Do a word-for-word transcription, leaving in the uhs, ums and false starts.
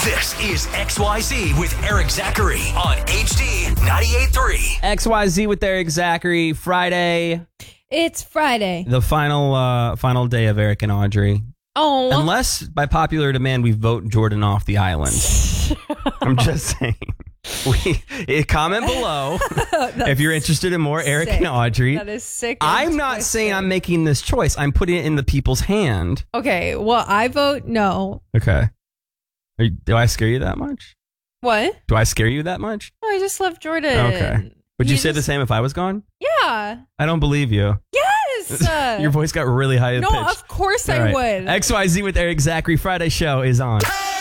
This is X Y Z with Eric Zachary on H D ninety-eight point three. X Y Z with Eric Zachary, Friday. It's Friday. The final uh, final day of Eric and Audrey. Oh. Unless, by popular demand, we vote Jordan off the island. I'm just saying. We, eh, comment below if you're interested in more Eric sick. and Audrey. That is sick. and I'm not twisted. saying I'm making this choice. I'm putting it in the people's hand. Okay, well, I vote no. Okay. Are you, do I scare you that much? What? Do I scare you that much? Oh, I just love Jordan. Okay. Would you He say the just- same if I was gone? Yeah. I don't believe you. Yes. Your voice got really high No, pitched. of course All I right. would. X Y Z with Eric Zachary Friday show is on.